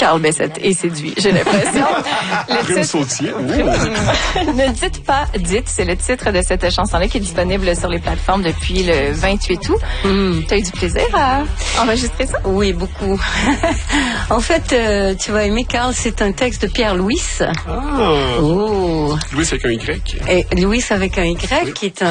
Carl Bessette est séduit, j'ai l'impression. Prime Sautier. Ne dites pas, dites, c'est le titre de cette chanson-là qui est disponible sur les plateformes depuis le 28 août. T'as eu du plaisir à enregistrer ça? Oui, beaucoup. En fait, tu vas aimer, Carl, c'est un texte de Pierre Louis. Ah! Oh! Louis avec un Y. Et Louis avec un Y, qui est un